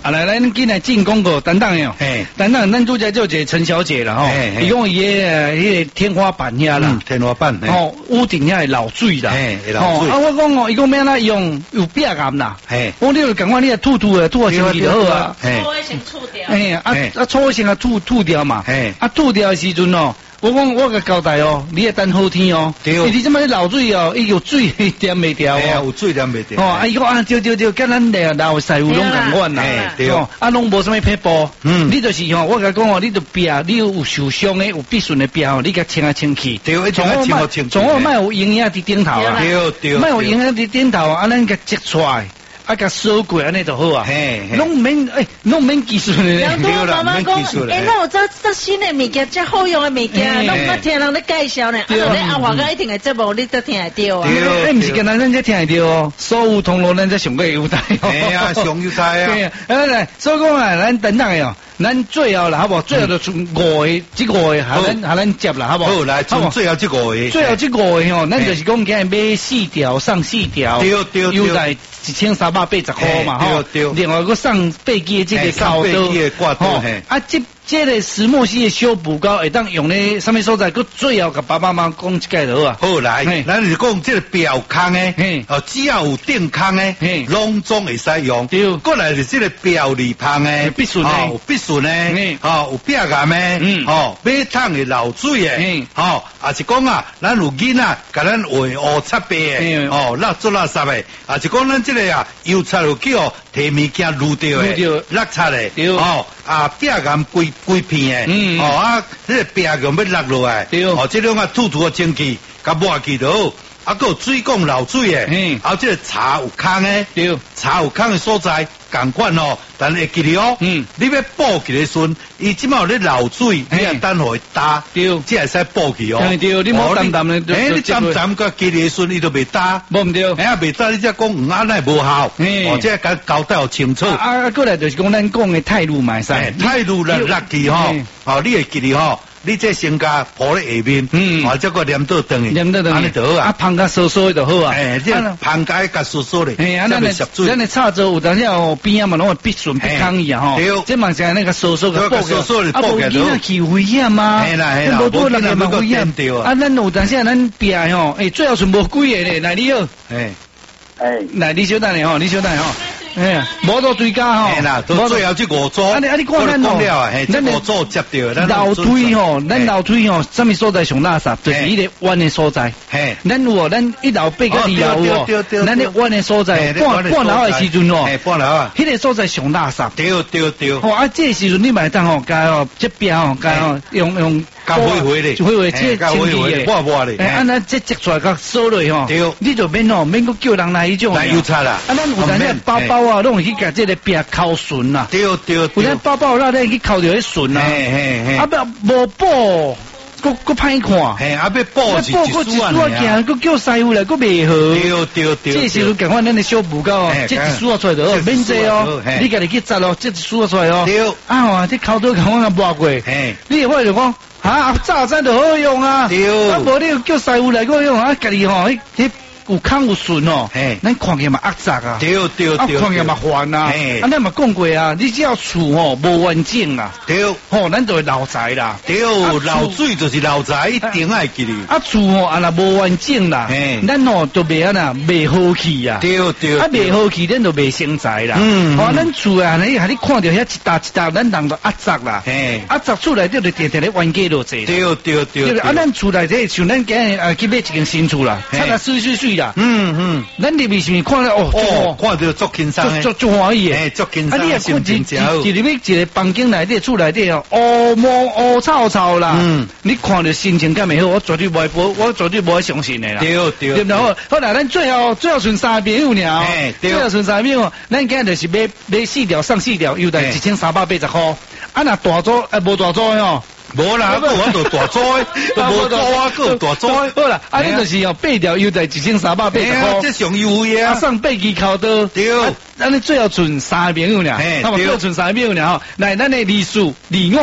啊来，咱今来进广告，等等哟。等等，咱拄则就一个陈小姐啦吼，伊讲伊迄个天花板遐啦， 天花板， 屋顶遐老水啦， 老水。 啊，我讲哦，伊讲要哪用有壁癌啦，我你就赶快你啊吐啊先去就好啊， 初先吐掉， 初先啊吐掉嘛，吐掉的时阵哦。我讲，我甲交代哦，你要等好天哦。对。你即摆老水哦，伊有水点袂掉哦。 有水点袂掉。 哦，伊讲啊，对，甲咱老师傅拢共款啦。对。啊，拢无啥物撇步。你就是吼，我甲讲哦，你就壁，你有受伤的、有必损的壁哦，你甲清啊清去。 对，一清啊清。 总好莫有营养伫顶头啊。 对。 莫有营养伫顶头啊，咱甲摘出来。啊，甲收过安尼就好啊，拢免技术嘞， 对啦，免技术嘞。那有这新的物件，这好用的物件，拢捌听人咧介绍呢。对啊，你阿华哥一定会节目，你都听会到啊。 对，毋是跟咱才听会到哦，所有通路咱才上个优待。 系啊，上优待啊。 来，所以讲啊，咱等等哦，咱最后啦，好不好？最后就5个，这5个下咱接啦，好不好？ 好，来，最后这5个。 最后这5个吼，咱就是讲今日买4条上4条，优待1380块嘛，吼，另外个上背机的这个高刀，啊，这个石墨烯的修补膏会当用咧什么所在？佮最后甲爸爸妈妈讲一解就好啊。 好来，咱是讲这个表空诶，只要有顶空诶，拢总会使用。对，过来是这个表里旁诶， 必顺诶， 有必顺诶，有壁癌诶，马桶的漏水诶，也是讲啊，咱有囡仔甲咱画乌擦白诶，做垃圾诶，也是讲咱这个啊，油擦有叫摕物件撸掉诶，垃圾诶，壁癌规片诶，这个壁癌要落落来，这种啊吐啊清气，甲抹去就好。啊，个水管漏水诶，这个茶有空诶，茶有空诶所在，共款哦，但会记得哦，你要补起来顺，伊即马咧漏水，你啊等互伊打，即会使补去哦。 对，你莫淡淡咧， 你淡个记得顺，伊都袂打， 无唔对， 袂打，你则讲安尼无效，即个甲交代清楚。 过来就是讲咱讲诶态度嘛， 态度来落去吼，你会记得吼。你这身家铺咧下面，这个黏倒长诶，安尼就好啊。 芳甲酥酥就好啊。 这芳甲甲酥酥咧， 咱诶炒做有当时哦边啊嘛拢会必顺必抗议啊吼。这嘛是那个酥酥个爆嘅，啊无囡仔起危险嘛。 系啦， 无多人个嘛危险掉啊。咱有当时咱壁吼，最后是无几个咧，来你好。来你小等下吼，你小等下吼。无到追加吼， 无最后这5组， 你看咱吼， 咱5组接掉， 楼梯吼，咱楼梯吼，什么所在上垃圾？就是伊个弯的所在。咱有咱1楼8个2楼哦，咱咧弯的所在，半楼的时阵哦， 半楼啊， 迄个所在上垃圾。 对。 哦，这时阵你买当吼，加哦，这边吼，加哦，用。 加灰咧， 这清气抹咧， 安那这摘出来甲收落吼，你就免搁叫人来迄种。 来油擦啦， 咱有当时包包啊，拢会去甲这个壁敲顺啦。 对。有咱包包咱去敲着迄顺啦。啊不无补，佫歹看。 要补是一输啊行，佫叫师傅来佫袂好。 对。 这时阵赶快咱的小补膏，这一输出来就好，免这哦。你家己去摘咯，这一输出来哦。对。啊，这敲刀赶快抹过。你会就讲。早餐就好用啊，啊无你叫师傅来个用啊，家己吼，迄有空有顺哦，咱看起嘛压杂啊， 对， 看起嘛烦啊，咱嘛讲过啊，你只要厝吼无完整啊，对，吼咱就会漏财啦， 对，漏水就是漏财，一定爱记哩。 啊厝吼啊若无完整啦，咱吼就袂安那袂好气啊，对，啊袂好气，咱就袂生财啦，吼咱厝啊，你看到遐一沓，咱人就压杂啦，压杂厝内底就定咧冤家落坐，对，啊咱厝内底像咱今日去买一间新厝啦，擦得水。咱入面是看了看到足轻松足欢喜诶， 足轻松。啊，你心情真好。入面一个房间内底、厝内底哦，乌臭啦。你看到心情敢会好？我绝对不会相信的啦。对不对？好啦，咱最后剩3秒了，最后剩3秒，咱今日就是买4条上4条，优待1380块。啊，那大组无大组哦。 无啦，我都大组诶，都无组啊，个大组。 好啦，啊，你就是哦8条优待1380块， 这上优惠啊！ 上背机考的，对。咱你最后剩3秒了，那么最后剩3秒了吼。来，咱的字数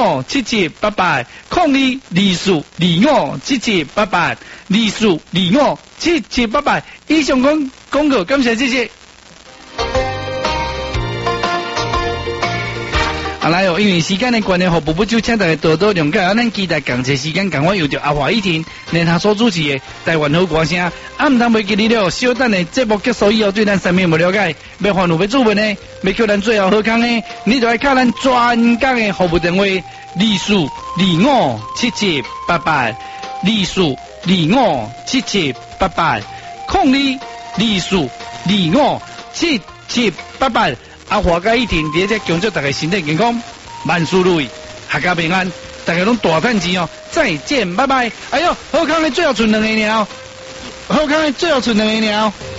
257788，控你字数257788，字数257788。以上广告，感谢谢谢。 来哦，因为时间的关系，服务部就请大家多多谅解，咱期待共齐时间，赶快由着阿华一婷联合所主持的台湾好歌声。唔通袂记你了，小等的节目结束以后，对咱上面无了解，要欢迎要主问的，要叫咱最后好康的，你就要靠咱专家的服务电话24257788，24257788，0224257788，阿华甲一婷伫只恭祝大家身体健康，万事如意，阖家平安，大家拢大赚钱哦！再见，拜拜！哎呦，好康的最后剩2个鸟，好康的最后剩2个鸟。